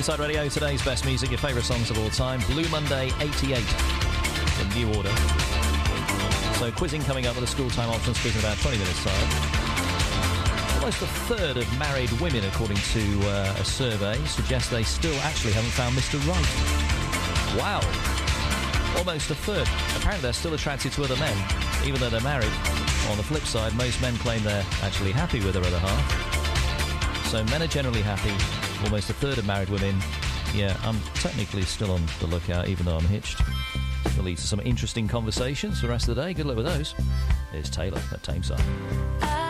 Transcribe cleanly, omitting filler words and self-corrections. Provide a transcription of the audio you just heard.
Tameside Radio, today's best music, your favourite songs of all time. Blue Monday 88, the new order. So quizzing coming up with a school time options quiz in about 20 minutes' time. Almost a third of married women, according to a survey, suggest they still actually haven't found Mr. Right. Wow. Almost a third. Apparently they're still attracted to other men, even though they're married. On the flip side, most men claim they're actually happy with their other half. So men are generally happy. Almost a third of married women. Yeah, I'm technically still on the lookout, even though I'm hitched. Will lead to some interesting conversations for the rest of the day. Good luck with those. Here's Taylor at Tameside.